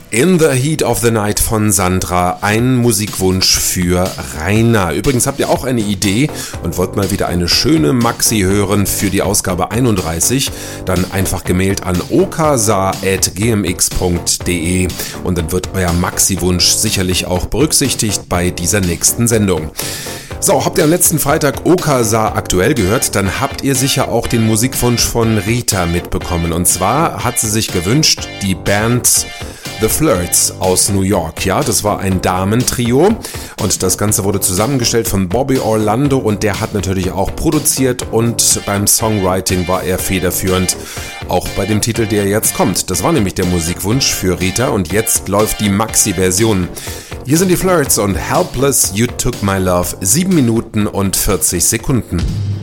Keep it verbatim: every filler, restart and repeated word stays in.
In the Heat of the Night von Sandra, ein Musikwunsch für Rainer. Übrigens habt ihr auch eine Idee und wollt mal wieder eine schöne Maxi hören für die Ausgabe einunddreißig, dann einfach gemailt an okasa at g m x punkt d e und dann wird euer Maxi-Wunsch sicherlich auch berücksichtigt bei dieser nächsten Sendung. So, habt ihr am letzten Freitag Okasa aktuell gehört, dann habt ihr sicher auch den Musikwunsch von Rita mitbekommen. Und zwar hat sie sich gewünscht, die Band The Flirts aus New York. Ja, das war ein Damentrio und das Ganze wurde zusammengestellt von Bobby Orlando und der hat natürlich auch produziert und beim Songwriting war er federführend, auch bei dem Titel, der jetzt kommt. Das war nämlich der Musikwunsch für Rita und jetzt läuft die Maxi-Version. Hier sind die Flirts und Helpless You Took My Love, sieben Minuten und vierzig Sekunden.